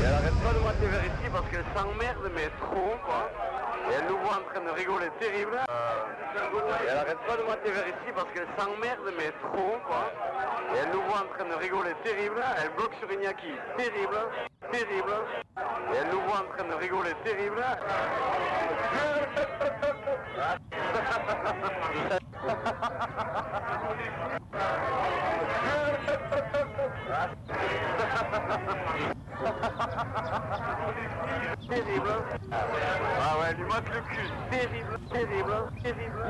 Et elle arrête pas de mater vers ici parce qu'elle s'emmerde mais trop quoi. Et elle nous voit en train de rigoler terrible. Et elle arrête pas de mater vers ici parce qu'elle s'emmerde mais trop quoi. Et elle nous voit en train de rigoler terrible. Elle bloque sur Iñaki terrible, terrible. Et elle nous voit en train de rigoler terrible. Terrible. Ah ouais, elle lui mate le cul. Terrible, terrible, terrible.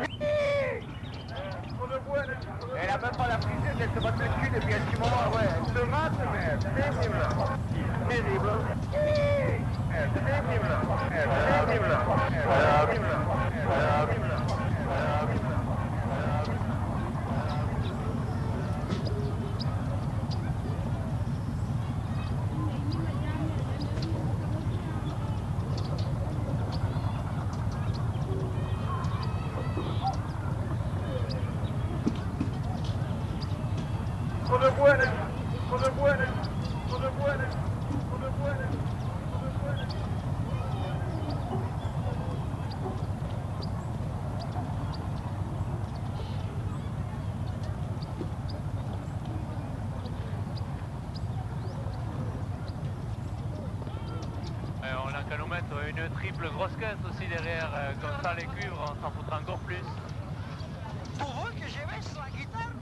Elle a même pas la prise, elle se mate le cul depuis un petit moment. Ouais, elle se mate, mais terrible. Terrible. Terrible. Terrible. Terrible. On a qu'à nous mettre une triple grosse caisse aussi derrière, comme ça les cuivres, on s'en foutra encore plus. Pour vous que je vais sur la guitare?